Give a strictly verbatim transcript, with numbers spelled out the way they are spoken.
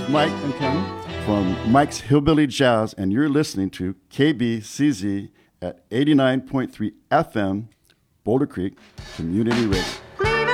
Mike and Ken from Mike's Hillbilly Jazz, and you're listening to K B C Z at eighty-nine point three F M, Boulder Creek Community Radio.